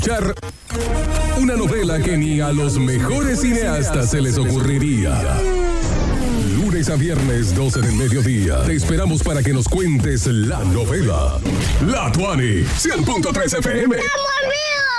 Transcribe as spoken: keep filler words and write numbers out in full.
Char, una novela que ni a los mejores cineastas se les ocurriría. Lunes a viernes, doce del mediodía. Te esperamos para que nos cuentes la novela. La Tuani, cien punto tres F M. ¡Amor mío!